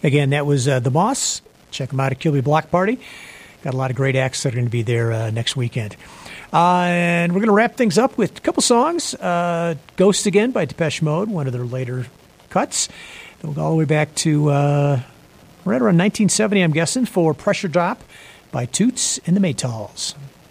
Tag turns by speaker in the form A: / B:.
A: Again, that was The Moss. Check them out at Kilby Block Party. Got a lot of great acts that are going to be there next weekend. And we're going to wrap things up with a couple songs. Ghost Again by Depeche Mode, one of their later cuts. Then we'll go all the way back to right around 1970, I'm guessing, for Pressure Drop by Toots and the Maytals.